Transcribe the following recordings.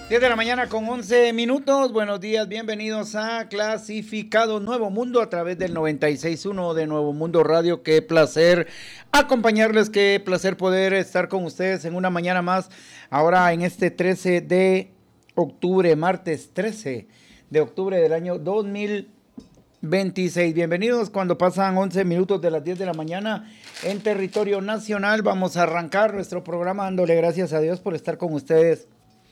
10 de la mañana con 11 minutos. Buenos días, bienvenidos a Clasificado Nuevo Mundo a través del 96.1 de Nuevo Mundo Radio. Qué placer acompañarles, qué placer poder estar con ustedes en una mañana más. Ahora en este 13 de octubre, martes 13 de octubre del año 2026. Bienvenidos cuando pasan 11 minutos de las 10 de la mañana en territorio nacional. Vamos a arrancar nuestro programa dándole gracias a Dios por estar con ustedes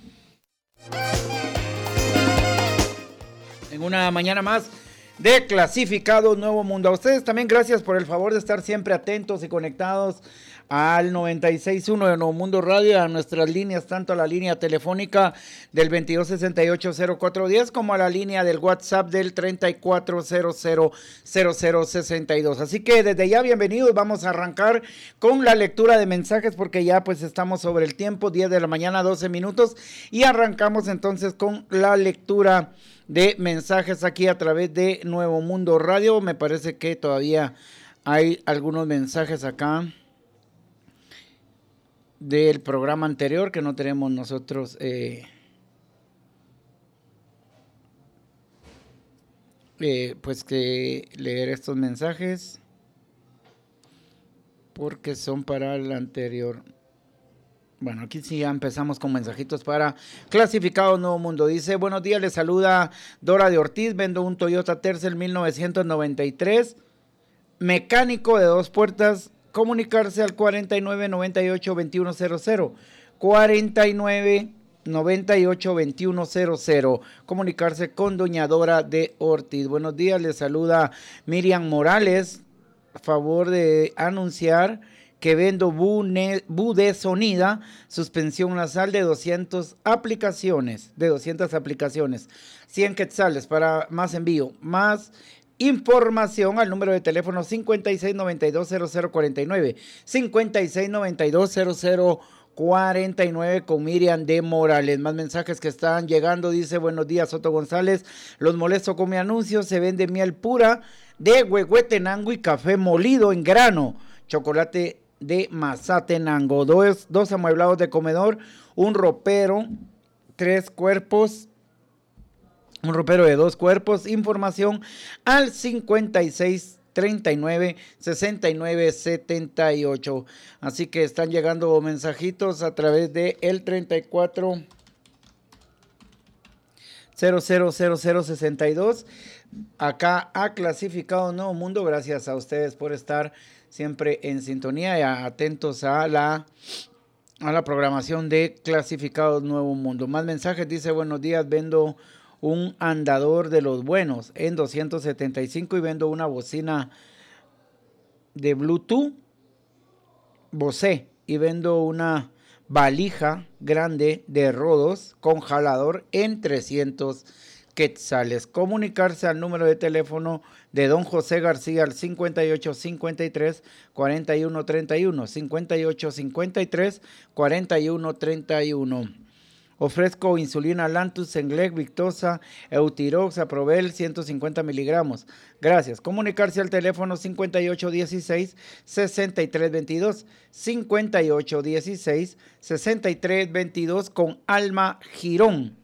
en una mañana más de Clasificado Nuevo Mundo. A ustedes también gracias por el favor de estar siempre atentos y conectados al 96.1 de Nuevo Mundo Radio, a nuestras líneas, tanto a la línea telefónica del 2268-0410 como a la línea del WhatsApp del 34000062. Así que desde ya bienvenidos, vamos a arrancar con la lectura de mensajes porque ya pues estamos sobre el tiempo, 10 de la mañana, 12 minutos, y arrancamos entonces con la lectura de mensajes aquí a través de Nuevo Mundo Radio. Me parece que todavía hay algunos mensajes acá del programa anterior que no tenemos nosotros pues que leer estos mensajes porque son para el anterior. Bueno, aquí sí ya empezamos con mensajitos para Clasificado Nuevo Mundo. Dice, buenos días, les saluda Dora de Ortiz, vendo un Toyota Tercel 1993, mecánico de 2 puertas, comunicarse al 4998-2100, 4998-2100, comunicarse con doña Dora de Ortiz. Buenos días, les saluda Miriam Morales, a favor de anunciar que vendo budesonida, suspensión nasal de 200 aplicaciones, 100 quetzales para más envío, más información al número de teléfono 56920049, 56920049 con Miriam de Morales. Más mensajes que están llegando, dice, buenos días Soto González, los molesto con mi anuncio, se vende miel pura de Huehuetenango y café molido en grano, chocolate de Mazatenango, dos amueblados de comedor, un ropero, 3 cuerpos, un ropero de 2 cuerpos, información al 5639-6978. Así que están llegando mensajitos a través de el 34000062. Acá ha Clasificado Nuevo Mundo. Gracias a ustedes por estar siempre en sintonía y atentos a la programación de Clasificado Nuevo Mundo. Más mensajes, dice, buenos días, vendo un andador de los buenos en 275 y vendo una bocina de Bluetooth Bose y vendo una valija grande de Rodos con jalador en 300 quetzales. Comunicarse al número de teléfono de don José García al 5853-4131, 5853-4131. Ofrezco insulina Lantus, Englec, Victoza, Eutirox, Aprovel, 150 miligramos. Gracias. Comunicarse al teléfono 5816-6322, 5816-6322 con Alma Girón.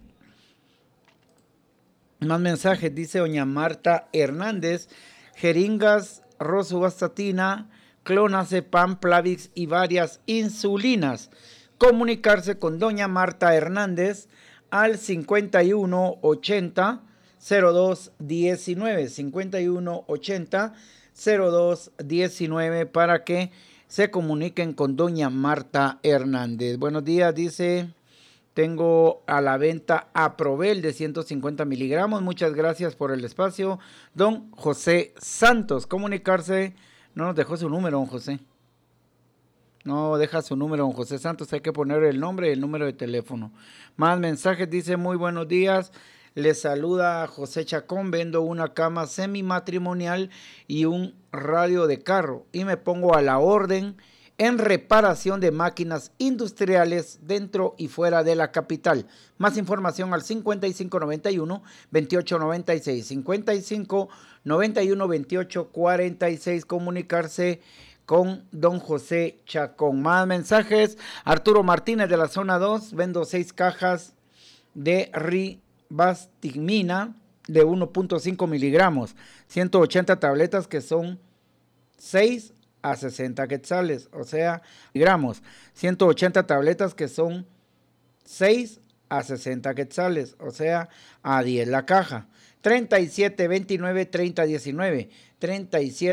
Más mensajes, dice doña Marta Hernández, jeringas, rosuvastatina, clonazepam, Plavix y varias insulinas. Comunicarse con doña Marta Hernández al 5180-0219, 5180-0219 para que se comuniquen con doña Marta Hernández. Buenos días, dice, tengo a la venta Aprovel de 150 miligramos. Muchas gracias por el espacio. Don José Santos, comunicarse, no nos dejó su número, don José. No deja su número, don José Santos, hay que poner el nombre y el número de teléfono. Más mensajes, dice, muy buenos días, les saluda José Chacón, vendo una cama semimatrimonial y un radio de carro y me pongo a la orden en reparación de máquinas industriales dentro y fuera de la capital. Más información al 5591-2896, 5591-2846, comunicarse con don José Chacón. Más mensajes, Arturo Martínez de la zona 2, vendo 6 cajas de ribastigmina de 1.5 miligramos, 180 tabletas que son 6 a 60 quetzales, o sea, gramos, 180 tabletas que son 6 a 60 quetzales, o sea, a 10 la caja. 37 29 30 19, 37